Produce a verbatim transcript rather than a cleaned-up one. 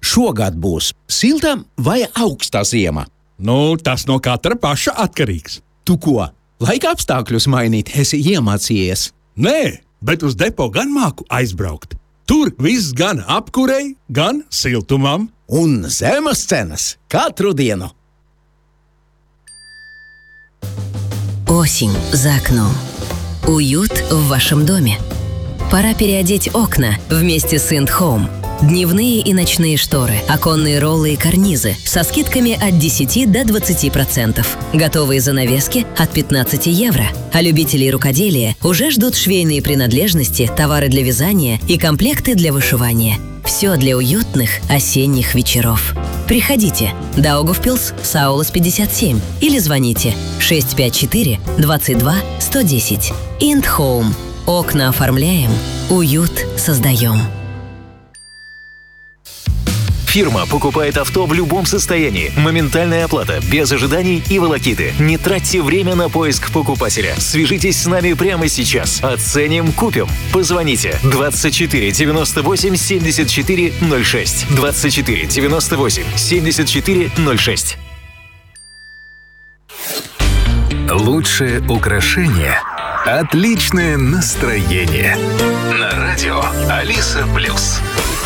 šogad būs silta vai auksta ziema? Nu, tas no katra paša atkarīgs. Tu ko, laika apstākļus mainīt, esi iemācījies? Nē, bet uz depo gan māku aizbraukt. Tur viss gan apkurei, gan siltumam. Un zemes cenas katru dienu. Осень за окном. Уют в вашем доме. Пора переодеть окна вместе с Ind Home. Дневные и ночные шторы, оконные роллы и карнизы со скидками от десяти до двадцати процентов. Готовые занавески от пятнадцати евро. А любителей рукоделия уже ждут швейные принадлежности, товары для вязания и комплекты для вышивания. Все для уютных осенних вечеров. Приходите. Даугавпилс, Саулас пятьдесят семь или звоните шесть пять четыре двадцать два сто десять. Ind Home. Окна оформляем, уют создаем. Фирма покупает авто в любом состоянии. Моментальная оплата, без ожиданий и волокиты. Не тратьте время на поиск покупателя. Свяжитесь с нами прямо сейчас. Оценим, купим. Позвоните двадцать четыре девяносто восемь семьдесят четыре ноль шесть. двадцать четыре девяносто восемь семьдесят четыре ноль шесть. Лучшее украшение – отличное настроение. На радио Алиса Плюс.